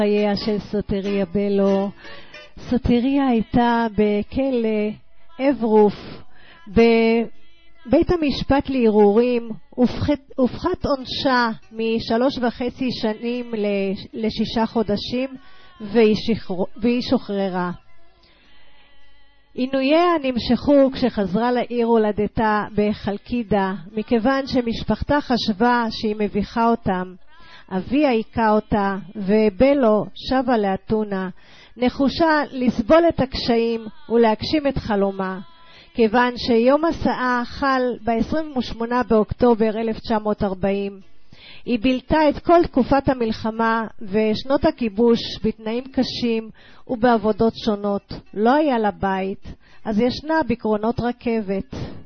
חייה של סוטריה בלו. סוטריה הייתה בכלא אברוף. בבית המשפט לערעורים הופחת עונשה מ3.5 שנים ל6 חודשים, והיא שוחררה. עינוייה נמשכו כשחזרה לעיר הולדתה בחלקידה, מכיוון שמשפחתה חשבה שהיא מביכה אותם. אביה היכה אותה, ובלו שבה לאתונה, נחושה לסבול את הקשיים ולהגשים את חלומה. כיוון שיום הסעה חל ב-28 באוקטובר 1940, היא בילתה את כל תקופת המלחמה ושנות הכיבוש בתנאים קשים ובעבודות שונות. לא היה לה בית, אז ישנה בקרונות רכבת.